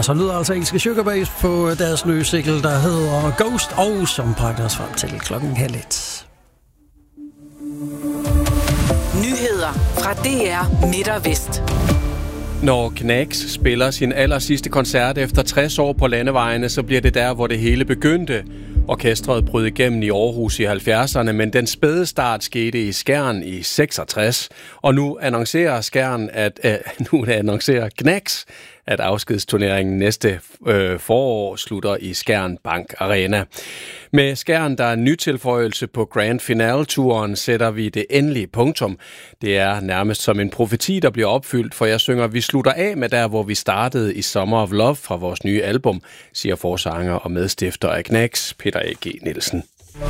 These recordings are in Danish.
Ja, så lyder altså engelske Sugarbabes på deres nye single, der hedder Ghost, og som pakker os frem til 12:30. Nyheder fra DR Midt og Vest. Når Knags spiller sin allersidste koncert efter 60 år på landevejene, så bliver det der, hvor det hele begyndte. Orkestret brød igennem i Aarhus i 70'erne, men den spæde start skete i Skjern i 66. Og nu annoncerer Knags, at afskedsturneringen næste forår slutter i Skjern Bank Arena. Med Skjern, der er en nytilføjelse på Grand Finale-turen, sætter vi det endelige punktum. Det er nærmest som en profeti, der bliver opfyldt, for jeg synger, vi slutter af med der, hvor vi startede i Summer of Love fra vores nye album, siger forsanger og medstifter af Knags, Peter A.G. Nielsen.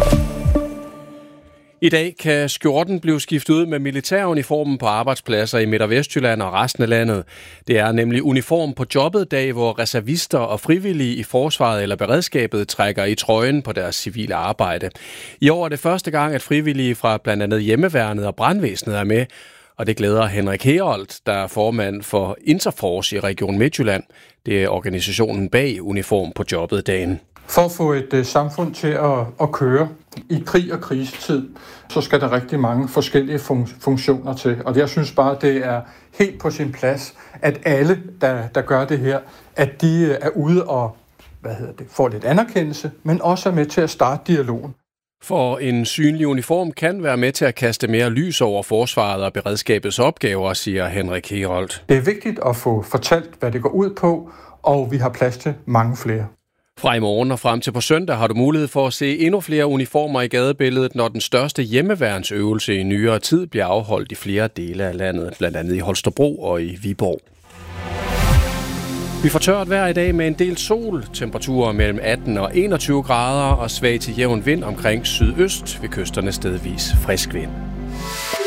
I dag kan skjorten blive skiftet ud med militæruniformen på arbejdspladser i Midt- og Vestjylland og resten af landet. Det er nemlig uniform på jobbet dag, hvor reservister og frivillige i forsvaret eller beredskabet trækker i trøjen på deres civile arbejde. I år er det første gang, at frivillige fra blandt andet hjemmeværnet og brandvæsenet er med, og det glæder Henrik Herold, der er formand for Interforce i Region Midtjylland. Det er organisationen bag uniform på jobbet dagen. For at få et samfund til at køre i krig og krisetid, så skal der rigtig mange forskellige funktioner til. Og jeg synes bare, det er helt på sin plads, at alle, der gør det her, at de er ude og får lidt anerkendelse, men også er med til at starte dialogen. For en synlig uniform kan være med til at kaste mere lys over forsvaret og beredskabets opgaver, siger Henrik Herold. Det er vigtigt at få fortalt, hvad det går ud på, og vi har plads til mange flere. Fra i morgen og frem til på søndag har du mulighed for at se endnu flere uniformer i gadebilledet, når den største hjemmeværnsøvelse i nyere tid bliver afholdt i flere dele af landet, blandt andet i Holstebro og i Viborg. Vi får tørt vejr i dag med en del sol, temperaturer mellem 18 og 21 grader og svag til jævn vind omkring sydøst, ved kysterne stedvis frisk vind.